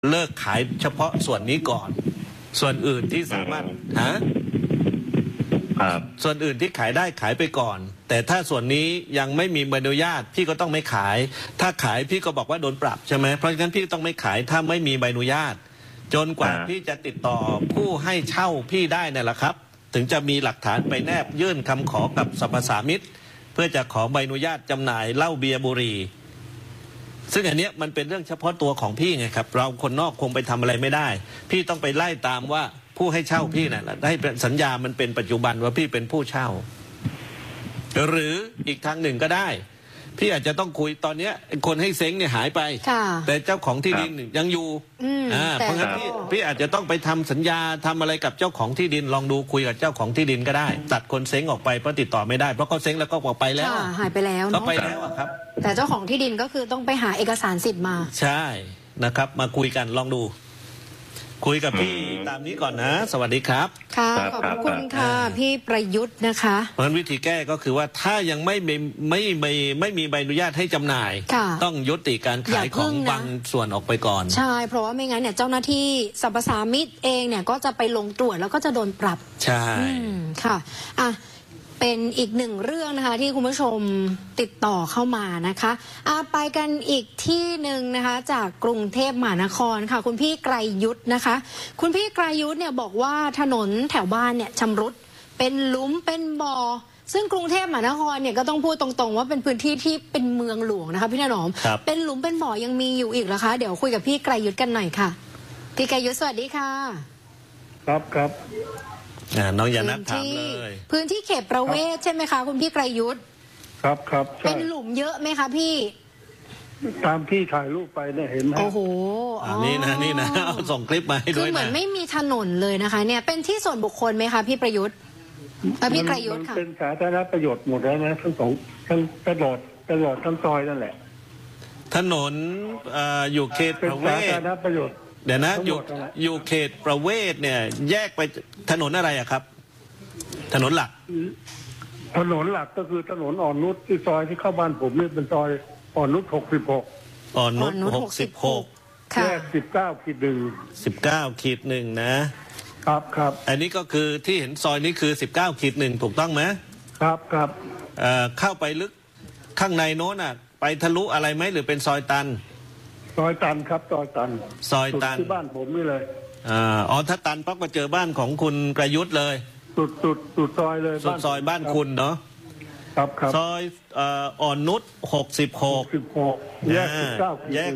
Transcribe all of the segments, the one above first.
เลิกขายเฉพาะส่วนนี้ก่อนส่วนอื่นที่สามารถส่วนอื่นที่ขายได้ขายไปก่อนแต่ถ้าส่วนนี้ยังไม่มีใบอนุญาตพี่ก็ต้องไม่ขายถ้าขายพี่ก็บอกว่าโดนปรับใช่ไหมเพราะฉะนั้นพี่ต้องไม่ขายถ้าไม่มีใบอนุญาตจนกว่าพี่จะติดต่อผู้ให้เช่าพี่ได้นั่นแหละครับถึงจะมีหลักฐานไปแนบยื่นคำขอกับสรรพสามิตเพื่อจะขอใบอนุญาตจำหน่ายเหล้าเบียร์บุหรี่ซึ่งอันเนี้ยมันเป็นเรื่องเฉพาะตัวของพี่ไงครับเราคนนอกคงไปทำอะไรไม่ได้พี่ต้องไปไล่ตามว่าผู้ให้เช่าพี่น่ะให้สัญญามันเป็นปัจจุบันว่าพี่เป็นผู้เช่าหรืออีกทางหนึ่งก็ได้พี่อาจจะต้องคุยตอนนี้คนให้เซ้งเนี่ยหายไปแต่เจ้าของที่ดินยังอยู่เพราะงั้นพี่อาจจะต้องไปทำสัญญาทำอะไรกับเจ้าของที่ดินลองดูคุยกับเจ้าของที่ดินก็ได้ตัดคนเซ้งออกไปเพราะติดต่อไม่ได้เพราะเขาเซ้งแล้วก็ออกไปแล้วหายไปแล้วก็ไปแล้วครับแต่เจ้าของที่ดินก็คือต้องไปหาเอกสารสิทธิ์มาใช่นะครับมาคุยกันลองดูคุยกับพี่ตามนี้ก่อนนะสวัสดีครับค่ะขอบคุณค่ะพี่ประยุทธ์นะคะเพราะฉะนั้นวิธีแก้ก็คือว่าถ้ายังไม่มีใบอนุญาตให้จำหน่ายต้องยุติการขายของบางส่วนออกไปก่อนใช่เพราะว่าไม่งั้นเนี่ยเจ้าหน้าที่สรรพสามิตเองเนี่ยก็จะไปลงตรวจแล้วก็จะโดนปรับใช่ค่ะเป็นอีกหนึ่งเรื่องนะคะที่คุณผู้ชมติดต่อเข้ามานะคะไปกันอีกที่หนึ่งนะคะจากกรุงเทพมหานครค่ะคุณพี่ไกรยุทธนะคะคุณพี่ไกรยุทธเนี่ยบอกว่าถนนแถวบ้านเนี่ยชำรุดเป็นหลุมเป็นบ่อซึ่งกรุงเทพมหานครเนี่ยก็ต้องพูดตรงๆว่าเป็นพื้นที่ที่เป็นเมืองหลวงนะคะพี่ถนอมเป็นหลุมเป็นบ่อยังมีอยู่อีกเหรอคะเดี๋ยวคุยกับพี่ไกรยุทธกันหน่อยค่ะพี่ไกรยุทธสวัสดีค่ะครับน้องอย่านัดถามเลยพื้นที่เขตประเวศใช่ไหมคะคุณพี่ไกรยุทธครับเป็นหลุมเยอะไหมคะพี่ตามที่ถ่ายรูปไปเนี่ยเห็นไหมโอ้โหนี่นะส่งคลิปมาให้ด้วยนะคือเหมือนไม่มีถนนเลยนะคะเนี่ยเป็นที่ส่วนบุคคลไหมคะพี่ประยุทธ์พี่ไกรยุทธ์ค่ะเป็นสาธารณประโยชน์หมดแล้วนะทั้งสองทั้งตลอดทั้งซอยนั่นแหละถนนอยู่เขตประเวศเป็นสาธารณประโยชน์เดี๋ยวนะอยู่เขตประเวศเนี่ยแยกไปถนนอะไรอะครับถนนหลักก็คือถนนอ่อนนุชที่ซอยที่เข้าบ้านผมนี่เป็นซอยอ่อนนุช66 อ่อนนุช66 แยก 19/1นะครับอันนี้ก็คือที่เห็นซอยนี้คือ19/1ถูกต้องไหมครับเข้าไปลึกข้างในโน้นอะไปทะลุอะไรไหมหรือเป็นซอยตันครับซอยตันที่บ้านผมนี่เลยถ้าตันปั๊บมาเจอบ้านของคุณประยุทธ์เลยสุดซอยเลยสุดซอยบ้านคุณเนาะครับซอยอ่อนนุช66แยก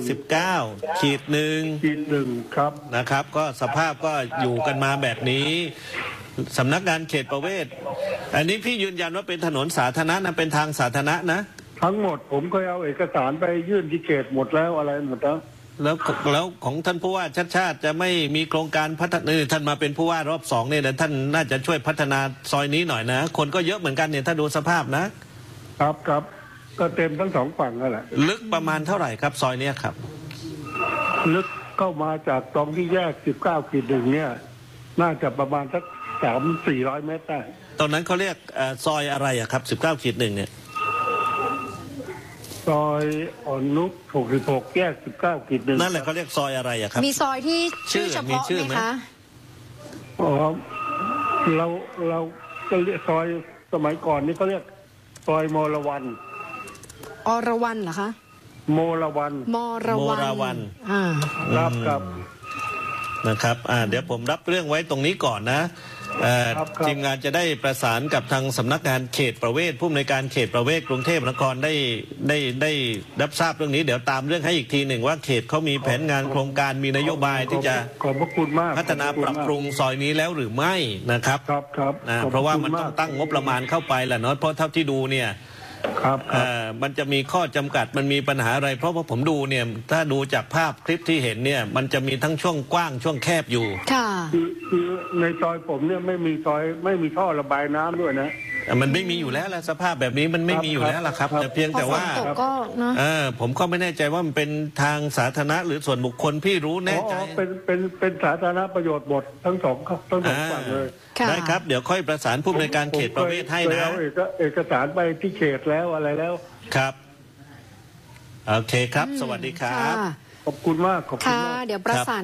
19/1 ครับนะครับก็สภาพก็อยู่กันมาแบบนี้สำนักงานเขตประเวศอันนี้พี่ยืนยันว่าเป็นถนนสาธารณะนะเป็นทางสาธารณะนะทั้งหมดผมก็เอาเอกสารไปยื่นที่เขตหมดแล้วอะไรหมดแล้วของท่านผู้ว่าชาติจะไม่มีโครงการพัฒนาท่านมาเป็นผู้ว่ารอบ2เนี่ยท่านน่าจะช่วยพัฒนาซอยนี้หน่อยนะคนก็เยอะเหมือนกันเนี่ยถ้าดูสภาพนะครับก็เต็มทั้งสองฝั่งนั่นแหละลึกประมาณเท่าไหร่ครับซอยนี้ครับลึกเข้ามาจากตรงที่แยก19/1เนี่ยน่าจะประมาณสัก300-400 เมตรได้ตรงนั้นเขาเรียกซอยอะไรอะครับ19/1เนี่ยซอยอ่อนนุช66แยก19/1 นั่นแหละเขาเรียกซอยอะไรอะครับมีซอยที่ชื่อเฉพาะไหมคะเราจะเรียกซอยสมัยก่อนนี่เขาเรียกซอยมรวันอรวรรณเหรอคะมรวันครับนะครับเดี๋ยวผมรับเรื่องไว้ตรงนี้ก่อนนะทีมงานจะได้ประสานกับทางสำนักงานเขตประเวศผู้อำนวยการเขตประเวศกรุงเทพมหานครได้รับทราบเรื่องนี้เดี๋ยวตามเรื่องให้อีกทีหนึ่งว่าเขตเขามีแผนงานโครงการมีนโยบายที่จะขอบพระคุณมากพัฒนาปรับปรุงซอยนี้แล้วหรือไม่นะครับเพราะว่ามันต้องตั้งงบประมาณเข้าไปแหละเนาะเพราะเท่าที่ดูเนี่ยมันจะมีข้อจำกัดมันมีปัญหาอะไรเพราะว่าผมดูเนี่ยถ้าดูจากภาพคลิปที่เห็นเนี่ยมันจะมีทั้งช่วงกว้างช่วงแคบอยู่คือในซอยผมเนี่ยไม่มีท่อระบายน้ำด้วยนะมันไม่มีอยู่แล้วละสภาพแบบนี้มันไม่มีอยู่แล้วล่ะครับแต่เพียงแต่ว่าผมก็ไม่แน่ใจว่ามันเป็นทางสาธารณะหรือส่วนบุคคลพี่รู้แน่ใจเป็นสาธารณประโยชน์หมดทั้งสองฝั่งเลยได้ครับเดี๋ยวค่อยประสานผู้ในการเขตประเวศให้นะเอกสารไปที่เขตแล้วอะไรแล้วครับโอเคครับสวัสดีครับขอบคุณมากขอบคุณค่ะมากเดี๋ยวประสาน